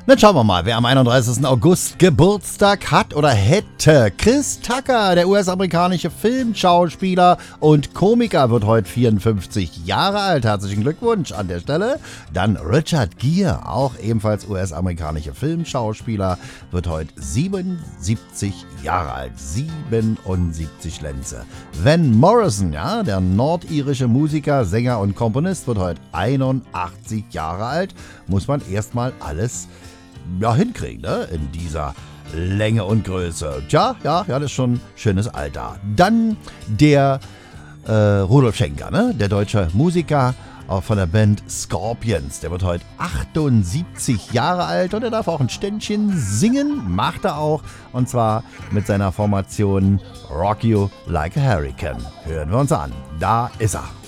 Dann schauen wir mal, wer am 31. August Geburtstag hat oder hätte. Chris Tucker, der US-amerikanische Filmschauspieler und Komiker, wird heute 54 Jahre alt. Herzlichen Glückwunsch an der Stelle. Dann Richard Gere, auch ebenfalls US-amerikanischer Filmschauspieler, wird heute 77 Jahre alt. 77 Lenze. Van Morrison, ja, der nordirische Musiker, Sänger und Komponist, wird heute 81 Jahre alt. Muss man erstmal alles hinkriegen, ne? In dieser Länge und Größe. Tja, ja, das ist schon ein schönes Alter. Dann der Rudolf Schenker, ne? Der deutsche Musiker, auch von der Band Scorpions. Der wird heute 78 Jahre alt und er darf auch ein Ständchen singen. Macht er auch. Und zwar mit seiner Formation Rock You Like a Hurricane. Hören wir uns an. Da ist er.